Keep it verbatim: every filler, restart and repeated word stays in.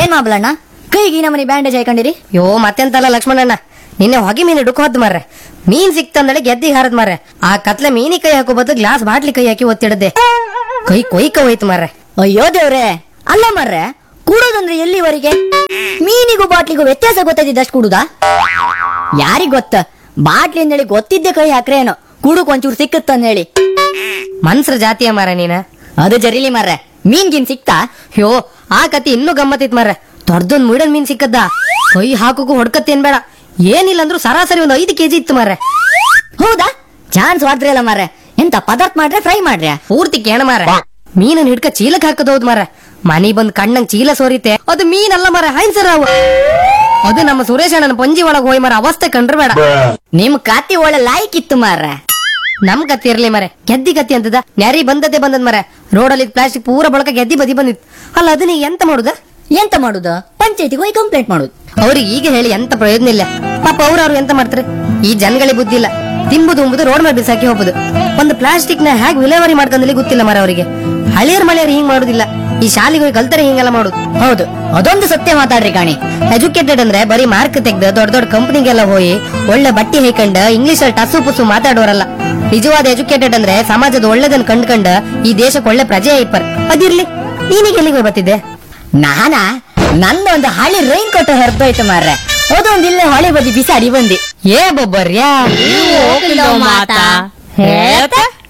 ಏನ್ ಮಾಬ್ಲಣ್ಣ ಕೈಗೆ ಈ ನಮನಿ ಬ್ಯಾಂಡೇಜ್ ಹಾಕೊಂಡಿರಿ? ಯೋ ಮತ್ತೆಂತಲ್ಲ ಲಕ್ಷ್ಮಣಣ್ಣ, ನಿನ್ನೆ ಹೊಗೆ ಮೀನು ಡುಕ್ ಹೊದ್ ಮಾರ್ರೆ. ಮೀನ್ ಸಿಕ್ತಂದಳೆ ಗೆದ್ದಿಗೆ ಹಾರದ್ ಮಾರ್ರೆ. ಆ ಕತ್ಲೆ ಮೀನಿ ಕೈ ಹಾಕೋ ಬದಲು ಗ್ಲಾಸ್ ಬಾಟ್ಲಿ ಕೈ ಹಾಕಿ ಒತ್ತಿಡದೆ ಕೈ ಕೊಯ್ಕ ಹೋಯ್ತು ಮಾರ್ರೆ. ಅಯ್ಯೋ ದೇವ್ರೆ, ಅಲ್ಲ ಮರ್ರೆ ಕೂಡೋದಂದ್ರೆ ಎಲ್ಲಿವರೆಗೆ? ಮೀನಿಗೂ ಬಾಟ್ಲಿಗೂ ವ್ಯತ್ಯಾಸ ಗೊತ್ತಾಯ್ತಿದ್ದಷ್ಟು ಕೂಡುದಾ? ಯಾರಿಗ್ ಗೊತ್ತ, ಬಾಟ್ಲಿ ಅಂದೇಳಿ ಗೊತ್ತಿದ್ದೆ ಕೈ ಹಾಕ್ರೆ ಏನೋ ಕುಡುಕ್ ಒಂಚೂರು ಸಿಕ್ಕತ್ತಂದ ಹೇಳಿ. ಮನ್ಸ್ರ ಜಾತಿಯ ಮಾರ ನೀನ. ಅದು ಜರಿಲಿ ಮರ್ರೆ, ಮೀನ್ ಗಿನ್ ಸಿಕ್ತಾ? ಯೋ ಆ ಕತಿ ಇನ್ನೂ ಗಮ್ಮತ್ತಿತ್ ಮಾರ್ರೆ. ದೊಡ್ಡದೊಂದ್ ಮುಡನ್ ಮೀನ್ ಸಿಕ್ಕದ್ದ, ಕೈ ಹಾಕೋಕು ಹೊಡ್ಕತ್ತೇನ್ ಬೇಡ, ಏನಿಲ್ಲ ಅಂದ್ರೂ ಸರಾಸರಿ ಒಂದು ಐದು ಕೆಜಿ ಇತ್ತು ಮಾರ್ರೆ. ಹೌದಾ? ಚಾನ್ಸ್ ವಾಡ್ರಿ ಅಲ್ಲ ಮಾರ್ರೆ. ಎಂತ ಪದಾರ್ಥ ಮಾಡ್ರೆ ಫ್ರೈ ಮಾಡ್ರೆ? ಪೂರ್ತಿ ಕೇಣ ಮಾರ. ಮೀನನ್ ಹಿಡ್ಕ ಚೀಲಕ್ ಹಾಕದೌದ್ ಮಾರ. ಮನಿ ಬಂದ್ ಕಣ್ಣಂಗ್ ಚೀಲ ಸೋರಿತೆ, ಅದು ಮೀನಲ್ಲ ಮಾರ, ಹೈನ್ಸರ್ ಅವು. ಅದು ನಮ್ಮ ಸುರೇಶ್ ಅಣ್ಣನ ಪಂಜಿ ಒಳಗ್ ಹೋಯ್ ಮಾರ, ಅವಸ್ಥೆ ಕಂಡ್ರೆ ಬೇಡ. ನಿಮ್ ಕತ್ತಿ ಒಳ್ಳೆ ಲಾಯ್ಕ್ ಇತ್ತು ಮಾರ್ರೆ. ನಮ್ ಕತ್ತಿ ಇರ್ಲಿ ಮರೆ, ಗೆದ್ದಿ ಕತ್ತಿ ಅಂತದ ನ್ಯಾರಿ ಬಂದದ್ದೇ ಬಂದದ್ ಮರೆ. ರೋಡಲ್ಲಿ ಪ್ಲಾಸ್ಟಿಕ್ ಪೂರ ಬಳಕ ಗೆದ್ದಿ ಬದಿ ಬಂದಿತ್ತು. ಅಲ್ಲ ಅದನ್ನ ಎಂತ ಮಾಡುದ? ಎಂತ ಮಾಡುದ? ಪಂಚಾಯತಿಗೆ ಹೋಗಿ ಕಂಪ್ಲೇಂಟ್ ಮಾಡುದು. ಅವ್ರಿಗೆ ಈಗ ಹೇಳಿ ಎಂತ ಪ್ರಯೋಜನ ಇಲ್ಲ. ಪಾಪ ಅವ್ರು ಅವ್ರು ಎಂತ ಮಾಡ್ತಾರೆ? ಈ ಜನಗಳಿಗೆ ಬುದ್ಧಿ ಇಲ್ಲ. ತಿಂಬುದು ಉಂಬುದು ರೋಡ್ ಮೇಲೆ ಬಿಸಾಕಿ ಹೋಗುದು. ಒಂದು ಪ್ಲಾಸ್ಟಿಕ್ ನ ಹೇಗೆ ವಿಲೇವಾರಿ ಮಾಡ್ಕೊಂಡಲ್ಲಿ ಗೊತ್ತಿಲ್ಲ ಮರ ಅವರಿಗೆ. ಹಳಿಯರ್ ಮಳೆಯರ್ ಹಿಂಗ್ ಮಾಡುದಿಲ್ಲ, ಈ ಶಾಲೆಗೆ ಹೋಗಿ ಕಲ್ತಾರೆ ಹಿಂಗೆಲ್ಲ ಮಾಡುದು. ಹೌದು, ಅದೊಂದು ಸತ್ಯ ಮಾತಾಡ್ರಿ ಕಾಣಿ. ಎಜುಕೇಟೆಡ್ ಅಂದ್ರೆ ಬರೀ ಮಾರ್ಕ್ ತೆಗ್ದು ದೊಡ್ಡ ದೊಡ್ಡ ಕಂಪನಿಗೆಲ್ಲ ಹೋಗಿ ಒಳ್ಳೆ ಬಟ್ಟಿ ಹೈಕಂಡ್ ಇಂಗ್ಲಿಷ್ ಅಲ್ಲಿ ಟಸು ಪುಸು ಮಾತಾಡೋರಲ್ಲ. ನಿಜವಾದ ಎಜುಕೇಟೆಡ್ ಅಂದ್ರೆ ಸಮಾಜದ ಒಳ್ಳೆದನ್ ಕಂಡ್ಕಂಡ ಈ ದೇಶಕ್ಕೆ ಒಳ್ಳೆ ಪ್ರಜೆ ಐಪರ್. ಅದಿರ್ಲಿ, ನೀನೀಗ ಎಲ್ಲಿಗೆ ಬರ್ತಿದ್ದೆ? ನಾನ ನಂದೊಂದು ಹಳಿ ರೈನ್ ಕೋಟ್ ಹರಿದೋಯ್ತು ಮಾರ್ರೆ, ಅದೊಂದು ಇಲ್ಲೇ ಹೊಳೆ ಬದಿ ಬಿಸಾಡಿ ಬಂದಿ. ಏ ಬೊಬ್ಬರ್ಯಾ ಮಾತಾ ಹೇಳ್ತಾ